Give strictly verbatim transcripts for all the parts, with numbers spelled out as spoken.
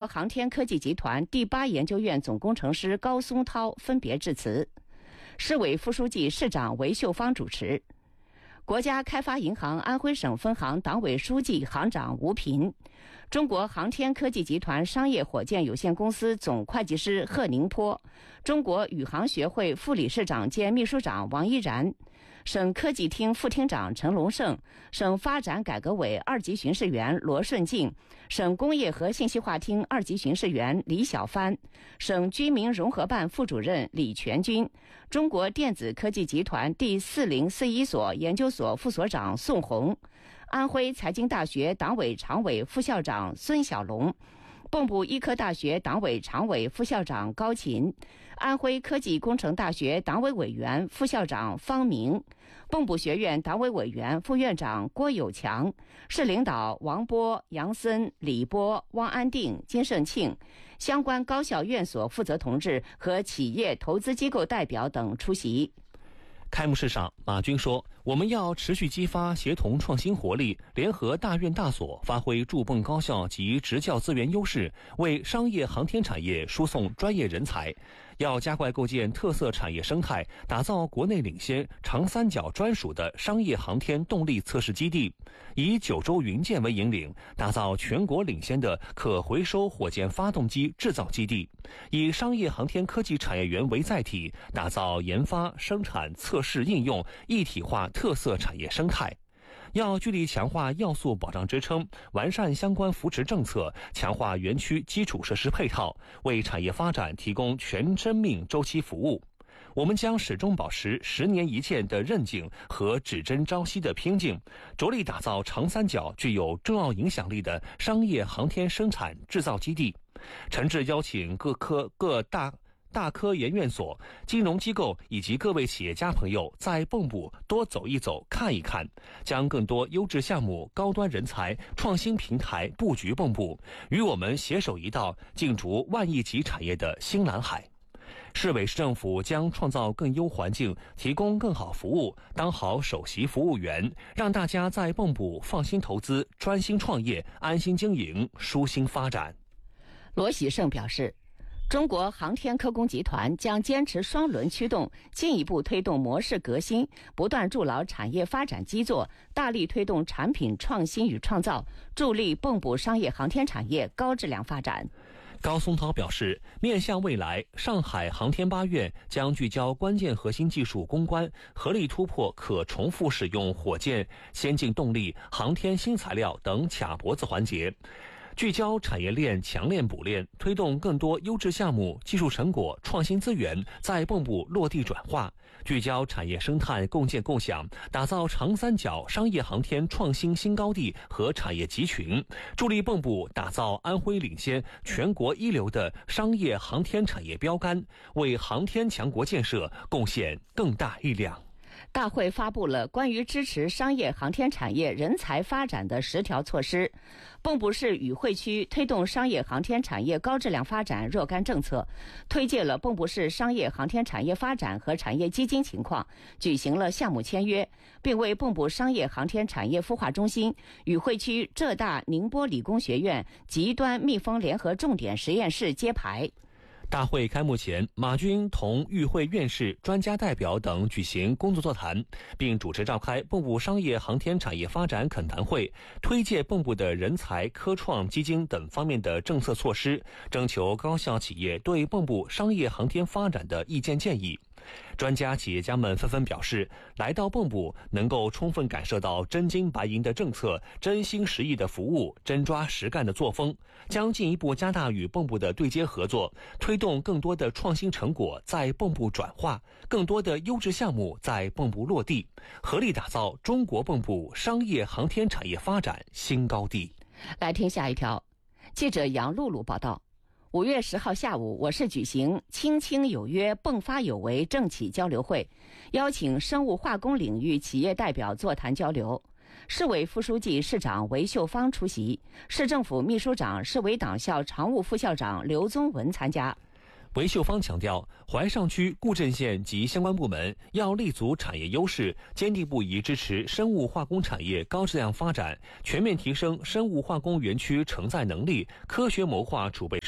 航天科技集团第八研究院总工程师高松涛分别致辞，市委副书记、市长韦秀芳主持。国家开发银行安徽省分行党委书记、行长吴平，中国航天科技集团商业火箭有限公司总会计师贺宁波，中国宇航学会副理事长兼秘书长王一然，省科技厅副厅长陈龙胜，省发展改革委二级巡视员罗顺进，省工业和信息化厅二级巡视员李小帆，省居民融合办副主任李全军，中国电子科技集团第四零四一所研究所副所长宋红，安徽财经大学党委常委副校长孙小龙，蚌埠医科大学党委常委副校长高琴，安徽科技工程大学党委委员副校长方明，蚌埠学院党委委员副院长郭有强，市领导王波、杨森、李波、汪安定、金胜庆，相关高校院所负责同志和企业投资机构代表等出席。 开幕式上，马军说，我们要持续激发协同创新活力，联合大院大所，发挥驻蚌高校及职教资源优势，为商业航天产业输送专业人才。要加快构建特色产业生态，打造国内领先、长三角专属的商业航天动力测试基地，以九州云剑为引领，打造全国领先的可回收火箭发动机制造基地，以商业航天科技产业园为载体，打造研发、生产、测试、应用一体化特色产业生态。要聚力强化要素保障支撑，完善相关扶持政策，强化园区基础设施配套，为产业发展提供全生命周期服务。我们将始终保持十年一见的韧劲和只争朝夕的拼劲，着力打造长三角具有重要影响力的商业航天生产制造基地。诚挚邀请各科各大大科研院所、金融机构以及各位企业家朋友在蚌埠多走一走、看一看，将更多优质项目、高端人才、创新平台布局蚌埠，与我们携手一道，竞逐万亿级产业的新蓝海。市委市政府将创造更优环境，提供更好服务，当好首席服务员，让大家在蚌埠放心投资、专心创业、安心经营、舒心发展。 罗喜胜表示，中国航天科工集团将坚持双轮驱动，进一步推动模式革新，不断筑牢产业发展基座，大力推动产品创新与创造，助力蚌埠商业航天产业高质量发展。 高松涛表示，面向未来，上海航天八院将聚焦关键核心技术攻关，合力突破可重复使用火箭、先进动力、航天新材料等卡脖子环节，聚焦产业链强链补链，推动更多优质项目、技术成果、创新资源在蚌埠落地转化，聚焦产业生态共建共享，打造长三角商业航天创新新高地和产业集群，助力蚌埠打造安徽领先、全国一流的商业航天产业标杆，为航天强国建设贡献更大力量。 大会发布了关于支持商业航天产业人才发展的十条措施，蚌埠市与会区推动商业航天产业高质量发展若干政策，推介了蚌埠市商业航天产业发展和产业基金情况，举行了项目签约，并为蚌埠商业航天产业孵化中心、与会区浙大宁波理工学院极端密封联合重点实验室揭牌。 大会开幕前，马军同与会院士、专家代表等举行工作座谈，并主持召开蚌埠商业航天产业发展恳谈会，推介蚌埠的人才、科创基金等方面的政策措施，征求高校企业对蚌埠商业航天发展的意见建议。专家企业家们纷纷表示，来到蚌埠能够充分感受到真金白银的政策、真心实意的服务、真抓实干的作风，将进一步加大与蚌埠的对接合作，推动更多的创新成果在蚌埠转化，更多的优质项目在蚌埠落地，合力打造中国蚌埠商业航天产业发展新高地。 来听下一条，记者杨露露报道。五月十号下午，我市举行青青有约、迸发有为政企交流会，邀请生物化工领域企业代表座谈交流。市委副书记、市长韦秀芳出席，市政府秘书长、市委党校常务副校长刘宗文参加。 韦秀芳强调，淮上区固镇县及相关部门要立足产业优势，坚定不移支持生物化工产业高质量发展，全面提升生物化工园区承载能力，科学谋划储备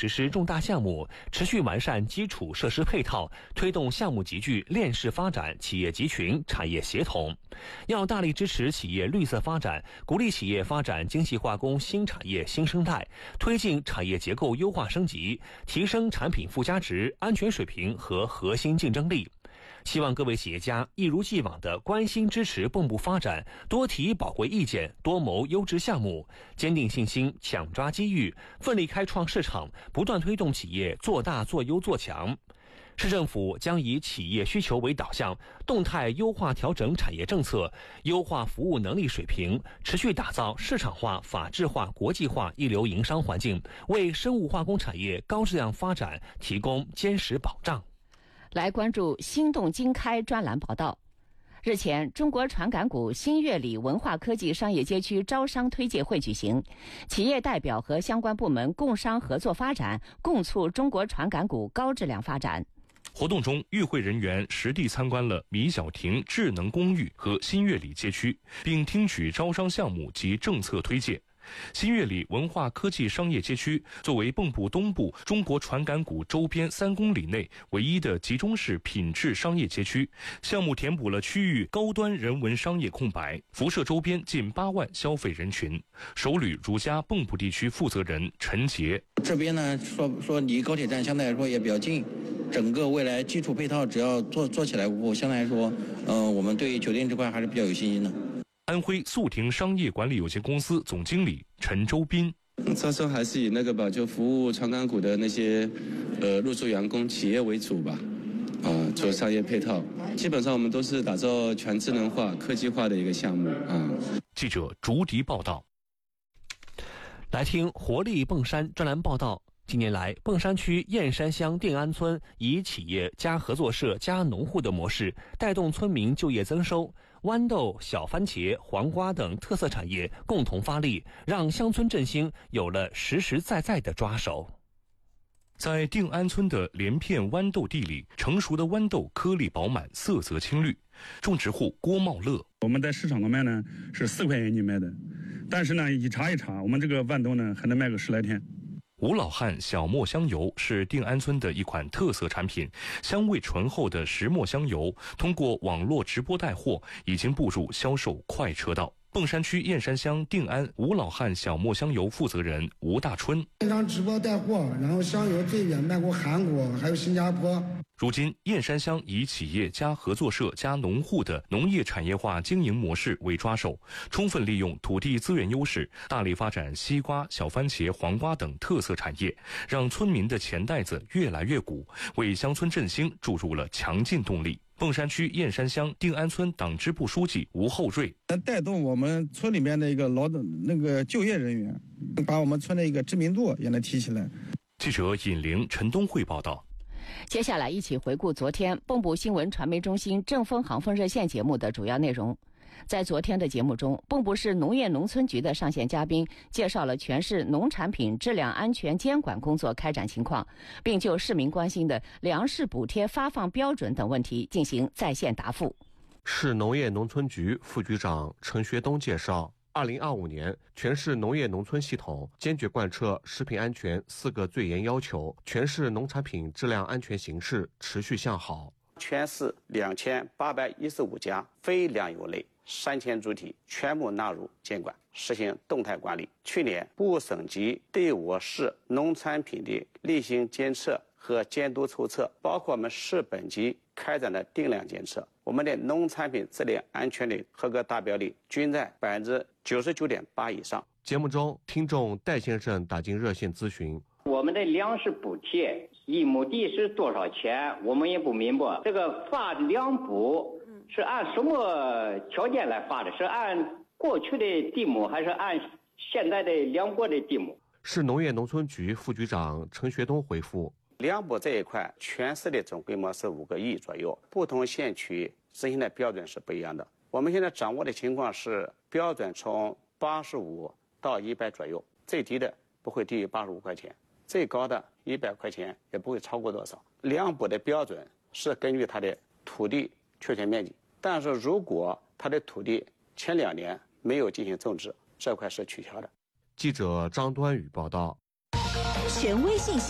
实施重大项目，持续完善基础设施配套，推动项目集聚、链式发展企业集群、产业协同。要大力支持企业绿色发展，鼓励企业发展精细化工新产业新生态，推进产业结构优化升级，提升产品附加值、安全水平和核心竞争力。希望各位企业家一如既往地关心支持蚌埠发展，多提宝贵意见，多谋优质项目，坚定信心，抢抓机遇，奋力开创市场，不断推动企业做大做优做强。市政府将以企业需求为导向，动态优化调整产业政策，优化服务能力水平，持续打造市场化、法治化、国际化一流营商环境，为生物化工产业高质量发展提供坚实保障。 来关注心动经开专栏报道。日前，中国传感谷新月里文化科技商业街区招商推介会举行，企业代表和相关部门共商合作发展，共促中国传感谷高质量发展。 活动中，与会人员实地参观了米小亭智能公寓和新月里街区，并听取招商项目及政策推介。新月里文化科技商业街区作为蚌埠东部中国传感谷周边三公里内唯一的集中式品质商业街区，项目填补了区域高端人文商业空白，辐射周边近八万消费人群。首旅如家蚌埠地区负责人陈杰： 这边呢，说说离高铁站相对来说也比较近，整个未来基础配套只要做做起来，我相对来说，嗯、呃，我们对酒店这块还是比较有信心的。 安徽速亭商业管理有限公司总经理陈周斌： 招商还是以那个吧，就服务传感谷的那些呃入驻员工企业为主吧，啊、呃，做商业配套。基本上我们都是打造全智能化、科技化的一个项目啊。 记者竹迪报道。 来听活力蹦山专栏报道。近年来，蹦山区燕山乡定安村以企业加合作社加农户的模式，带动村民就业增收。豌豆、小番茄、黄瓜等特色产业共同发力，让乡村振兴有了实实在在的抓手。 在定安村的连片豌豆地里，成熟的豌豆颗粒饱满，色泽青绿。种植户郭茂乐： 我们在市场上卖呢是四块钱一斤卖的，但是呢一查一查，我们这个豌豆呢还能卖个十来天。 吴老汉小磨香油是定安村的一款特色产品，香味醇厚的石磨香油通过网络直播带货，已经步入销售快车道。蹦山区燕山乡定安吴老汉小磨香油负责人吴大春： 经常直播带货，然后香油最远卖过韩国，还有新加坡。 如今，燕山乡以企业加合作社加农户的农业产业化经营模式为抓手，充分利用土地资源优势，大力发展西瓜、小番茄、黄瓜等特色产业，让村民的钱袋子越来越鼓，为乡村振兴注入了强劲动力。凤山区燕山乡定安村党支部书记吴厚瑞： 带动我们村里面的一个劳动那个就业人员，把我们村的一个知名度也能提起来。 记者尹玲、陈东慧报道。 接下来一起回顾昨天蚌埠新闻传媒中心正风航风热线节目的主要内容。在昨天的节目中，蚌埠市农业农村局的上线嘉宾介绍了全市农产品质量安全监管工作开展情况，并就市民关心的粮食补贴发放标准等问题进行在线答复。 市农业农村局副局长陈学东介绍，二零二五年，全市农业农村系统坚决贯彻食品安全四个最严要求，全市农产品质量安全形势持续向好。 全市两千八百一十五家非粮油类三千主体全部纳入监管，实行动态管理。去年，部省级对我市农产品的例行监测和监督抽测，包括我们市本级开展的定量监测，我们的农产品质量安全的合格达标率均在百分之九十九点八以上。 节目中，听众戴先生打进热线咨询： 我们的粮食补贴一亩地是多少钱？我们也不明白。这个发粮补是按什么条件来发的？是按过去的地亩，还是按现在的粮补的地亩？ 市农业农村局副局长陈学东回复： 粮补这一块，全市的总规模是五个亿左右，不同县区执行的标准是不一样的。我们现在掌握的情况是，标准从八十五到一百左右，最低的不会低于八十五块钱，最高的一百块钱也不会超过多少。粮补的标准是根据它的土地确切面积，但是如果它的土地前两年没有进行种植，这块是取消的。 记者张端宇报道。 权威信息。